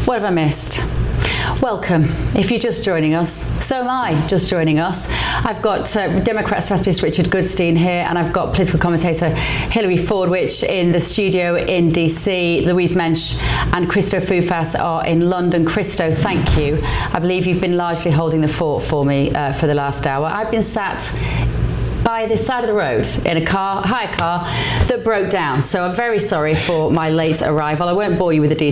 What have I missed? Welcome. If you're just joining us, so am I just joining us. I've got Democrat strategist Richard Goodstein here, and I've got political commentator Hilary Fordwich in the studio in DC. Louise Mensch and Christo Foufas are in London. Christo, thank you. I believe you've been largely holding the fort for me for the last hour. I've been sat by the side of the road in a hire car that broke down. So I'm very sorry for my late arrival. I won't bore you with the